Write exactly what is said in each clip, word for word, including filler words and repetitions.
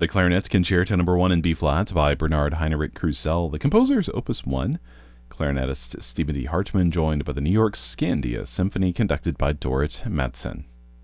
The Clarinets Concerto Number One in B-flat by Bernard Heinrich Krusell. The composer's Opus One. Clarinetist Stephen D. Hartman, joined by the New York Scandia Symphony, conducted by Dorrit Mattson.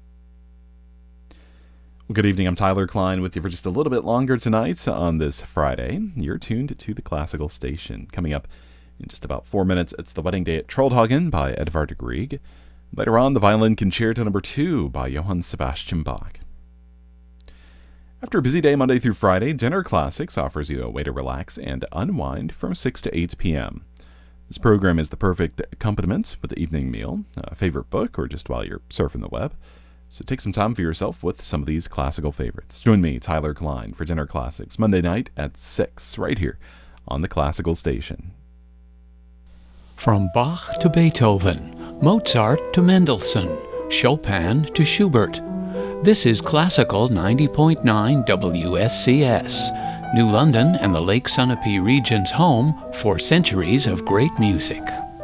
Well, good evening. I'm Tyler Klein with you for just a little bit longer tonight on this Friday. You're tuned to the Classical Station. Coming up in just about four minutes, it's The Wedding Day at Trollhagen by Edvard Grieg. Later on, the Violin Concerto Number Two by Johann Sebastian Bach. After a busy day Monday through Friday, Dinner Classics offers you a way to relax and unwind from six to eight p.m. This program is the perfect accompaniment with the evening meal, a favorite book, or just while you're surfing the web. So take some time for yourself with some of these classical favorites. Join me, Tyler Klein, for Dinner Classics, Monday night at six, right here on the Classical Station. From Bach to Beethoven, Mozart to Mendelssohn, Chopin to Schubert. This is Classical ninety point nine W S C S. New London and the Lake Sunapee region's home for centuries of great music.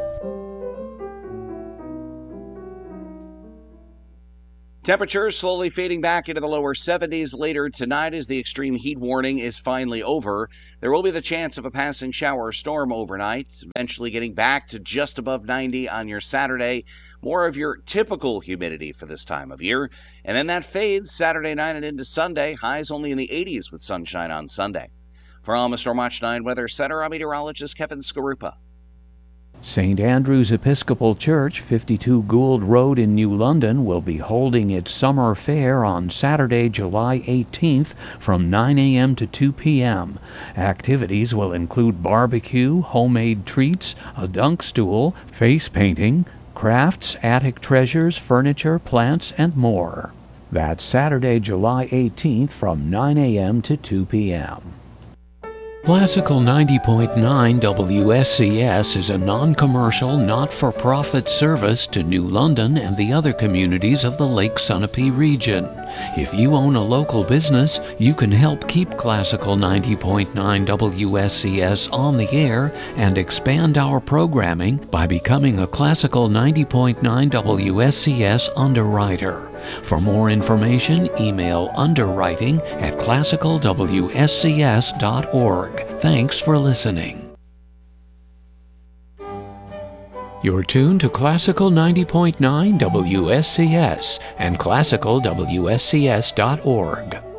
Temperatures slowly fading back into the lower seventies later tonight as the extreme heat warning is finally over. There will be the chance of a passing shower or storm overnight, eventually getting back to just above ninety on your Saturday. More of your typical humidity for this time of year. And then that fades Saturday night and into Sunday. Highs only in the eighties with sunshine on Sunday. For Alma Storm Watch nine Weather Center, I'm meteorologist Kevin Skarupa. Saint Andrew's Episcopal Church, fifty-two Gould Road in New London, will be holding its summer fair on Saturday, July eighteenth from nine a.m. to two p.m. Activities will include barbecue, homemade treats, a dunk stool, face painting, crafts, attic treasures, furniture, plants, and more. That's Saturday, July eighteenth from nine a.m. to two p.m. Classical ninety point nine W S C S is a non-commercial, not-for-profit service to New London and the other communities of the Lake Sunapee region. If you own a local business, you can help keep Classical ninety point nine W S C S on the air and expand our programming by becoming a Classical ninety point nine W S C S underwriter. For more information, email underwriting at classical w s c s dot org. Thanks for listening. You're tuned to Classical ninety point nine W S C S and classical w s c s dot org.